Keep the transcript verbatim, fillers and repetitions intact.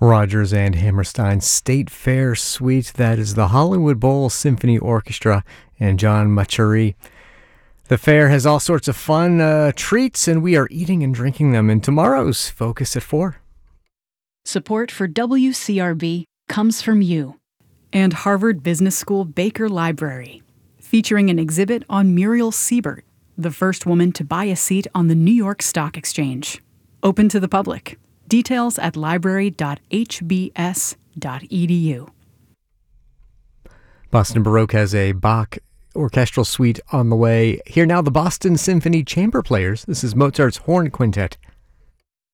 Rodgers and Hammerstein State Fair Suite. That is the Hollywood Bowl Symphony Orchestra and John Maucheri. The fair has all sorts of fun uh, treats, and we are eating and drinking them in tomorrow's Focus at four. Support for W C R B comes from you and Harvard Business School Baker Library, featuring an exhibit on Muriel Siebert, the first woman to buy a seat on the New York Stock Exchange. Open to the public. Details at library dot h b s dot e d u. Boston Baroque has a Bach orchestral suite on the way. Here now, the Boston Symphony Chamber Players. This is Mozart's Horn Quintet.